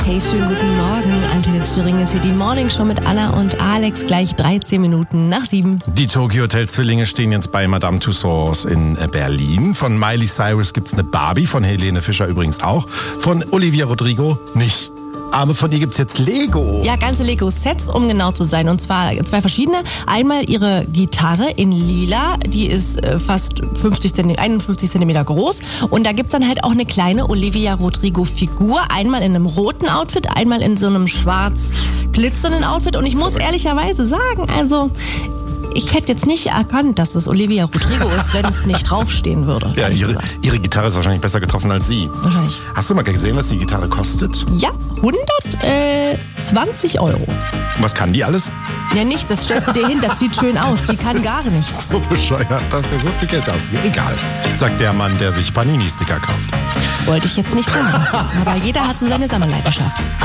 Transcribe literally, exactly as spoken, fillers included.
Hey, schönen guten Morgen. Antenne Thüringen ist hier die Morning Show mit Anna und Alex. Gleich dreizehn Minuten nach sieben. Die Tokyo Hotel Zwillinge stehen jetzt bei Madame Tussauds in Berlin. Von Miley Cyrus gibt's eine Barbie, von Helene Fischer übrigens auch. Von Olivia Rodrigo nicht. Aber von ihr gibt's jetzt Lego. Ja, ganze Lego-Sets, um genau zu sein. Und zwar zwei verschiedene. Einmal ihre Gitarre in lila. Die ist äh, fast fünfzig Zentimeter, einundfünfzig Zentimeter groß. Und da gibt's dann halt auch eine kleine Olivia Rodrigo-Figur. Einmal in einem roten Outfit, einmal in so einem schwarz glitzernden Outfit. Und ich muss ehrlicherweise sagen, also... ich hätte jetzt nicht erkannt, dass es Olivia Rodrigo ist, wenn es nicht draufstehen würde. Ja, ihre, ihre Gitarre ist wahrscheinlich besser getroffen als sie. Wahrscheinlich. Hast du mal gesehen, was die Gitarre kostet? Ja, hundertzwanzig Euro. Was kann die alles? Ja, nicht, das stellst du dir hin, das sieht schön aus. Die kann gar nichts. So bescheuert, dafür so viel Geld aus. Egal, sagt der Mann, der sich Panini-Sticker kauft. Wollte ich jetzt nicht sagen. Aber jeder hat so seine Sammelleidenschaft.